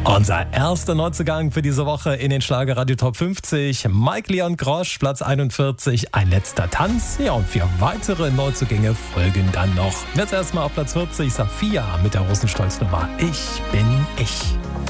Unser erster Neuzugang für diese Woche in den Schlagerradio Top 50. Mike Leon Grosch, Platz 41, ein letzter Tanz. Ja, und 4 weitere Neuzugänge folgen dann noch. Jetzt erstmal auf Platz 40, Safia mit der Rosenstolz-Nummer Ich bin ich.